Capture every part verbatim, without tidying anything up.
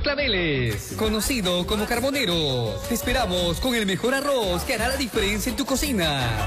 Claveles, conocido como Carbonero. Te esperamos con el mejor arroz que hará la diferencia en tu cocina.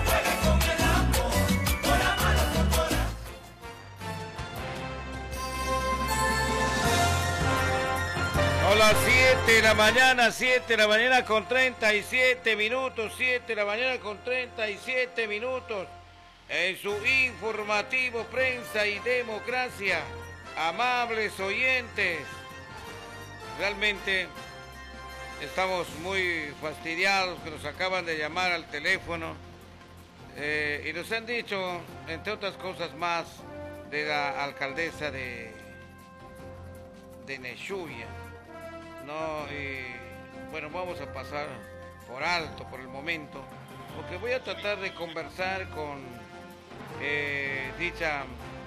A las siete de la mañana, siete de la mañana con treinta y siete minutos, siete de la mañana con treinta y siete minutos, en su informativo Prensa y Democracia. Amables oyentes, realmente estamos muy fastidiados que nos acaban de llamar al teléfono eh, y nos han dicho, entre otras cosas más, de la alcaldesa de, de Nechúvia. No, y bueno, vamos a pasar por alto por el momento, porque voy a tratar de conversar con eh, dicha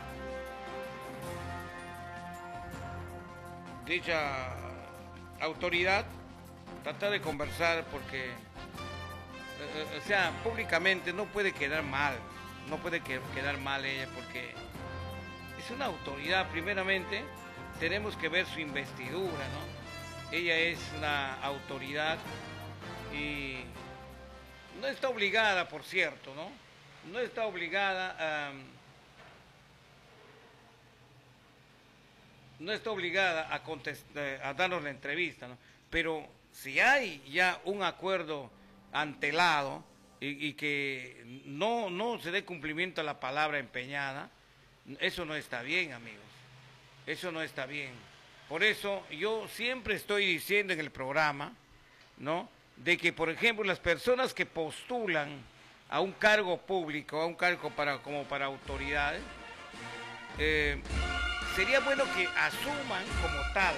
dicha autoridad, tratar de conversar porque, eh, o sea, públicamente no puede quedar mal, no puede que, quedar mal ella, porque es una autoridad. Primeramente tenemos que ver su investidura, ¿no? Ella es una autoridad y no está obligada, por cierto, ¿no? No está obligada a... No está obligada a, contestar, a darnos la entrevista, ¿no? Pero si hay ya un acuerdo antelado y, y que no, no se dé cumplimiento a la palabra empeñada, eso no está bien, amigos. Eso no está bien. Por eso yo siempre estoy diciendo en el programa, ¿no?, de que, por ejemplo, las personas que postulan a un cargo público, a un cargo para, como para autoridades, eh, sería bueno que asuman como tal.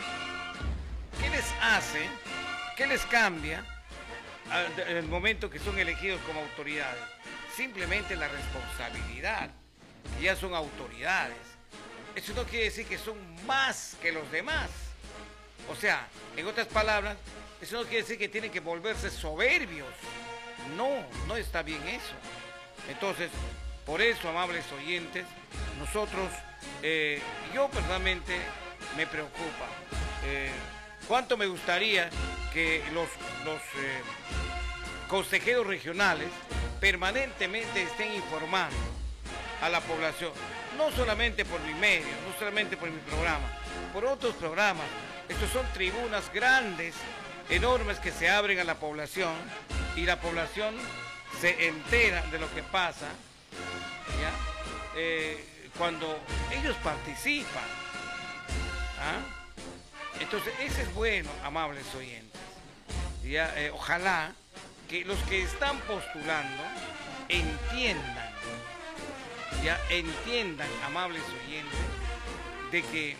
¿Qué les hace? ¿Qué les cambia en el momento que son elegidos como autoridades? Simplemente la responsabilidad, que ya son autoridades. Eso no quiere decir que son más que los demás. O sea, en otras palabras, eso no quiere decir que tienen que volverse soberbios. No, no está bien eso. Entonces, por eso, amables oyentes, nosotros, eh, yo personalmente me preocupa. Eh, ¿Cuánto me gustaría que los, los eh, consejeros regionales permanentemente estén informando a la población? No solamente por mi medio, no solamente por mi programa, por otros programas. Estos son tribunas grandes, enormes, que se abren a la población y la población se entera de lo que pasa, ¿ya? Eh, cuando ellos participan. ¿Ah? Entonces, ese es bueno, amables oyentes. ¿Ya? Eh, ojalá que los que están postulando entiendan, ya entiendan, amables oyentes, de que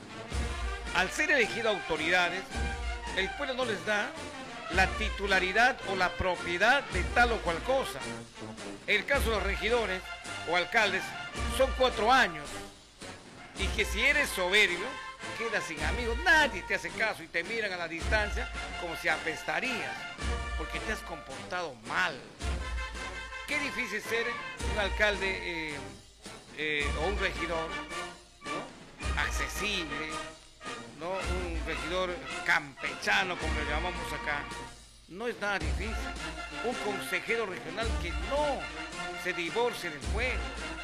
al ser elegidos autoridades, el pueblo no les da la titularidad o la propiedad de tal o cual cosa. En el caso de los regidores o alcaldes, son cuatro años. Y que si eres soberbio, quedas sin amigos, nadie te hace caso y te miran a la distancia como si apestarías, porque te has comportado mal. Qué difícil ser un alcalde eh, eh, o un regidor, ¿no?, accesible, ¿no?, un regidor campechano, como lo llamamos acá. No es nada difícil. Un consejero regional que no se divorcie del pueblo.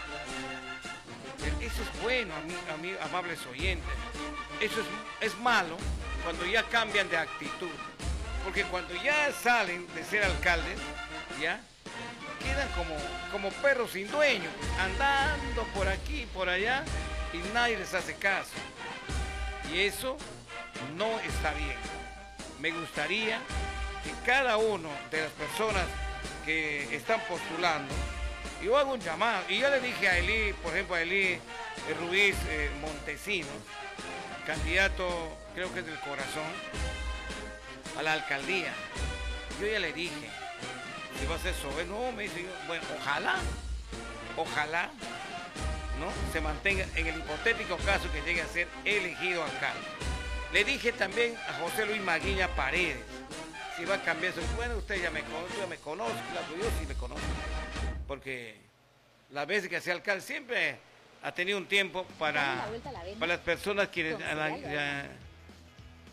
Eso es bueno, a mí, amables oyentes. Eso es, es malo cuando ya cambian de actitud. Porque cuando ya salen de ser alcaldes, ya quedan como, como perros sin dueño, andando por aquí y por allá, y nadie les hace caso. Y eso no está bien. Me gustaría que cada uno de las personas que están postulando, yo hago un llamado, y yo le dije a Elí, por ejemplo a Elí eh, Ruiz eh, Montesinos, candidato, creo que es del Corazón, a la alcaldía. Yo ya le dije, si va a ser sobre, no, me dice, bueno, ojalá, ojalá, ¿no?, se mantenga en el hipotético caso que llegue a ser elegido alcalde. Le dije también a José Luis Maguiña Paredes, si va a cambiar eso. Bueno, usted ya me conoce, ya me conoce, claro, yo sí me conozco, porque las veces que hacía alcalde siempre ha tenido un tiempo para, para las personas quienes...